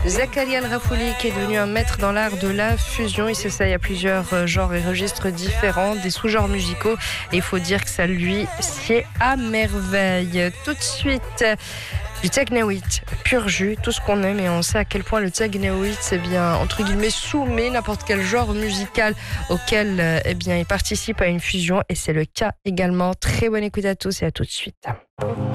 Zakaria El-Rafouli qui est devenu un maître dans l'art de la fusion. Il s'essaye à plusieurs genres et registres différents, des sous-genres musicaux. Et il faut dire que ça lui sied à merveille. Tout de suite, du Tegnéouit, pur jus, tout ce qu'on aime, et on sait à quel point le Tegnéouit, c'est bien, entre guillemets, soumet n'importe quel genre musical auquel il participe à une fusion, et c'est le cas également. Très bonne écoute à tous et à tout de suite.